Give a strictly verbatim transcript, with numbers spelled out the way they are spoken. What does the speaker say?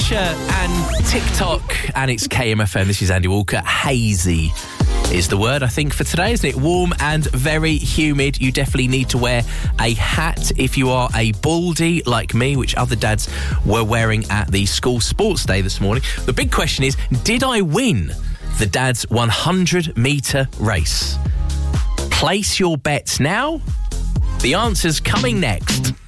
Usher and TikTok, and it's K M F M. This is Andy Walker. Hazy is the word, I think, for today, isn't it? Warm and very humid. You definitely need to wear a hat if you are a baldy like me, which other dads were wearing at the school sports day this morning. The big question is, did I win the dad's one hundred metre race? Place your bets now. The answer's coming next.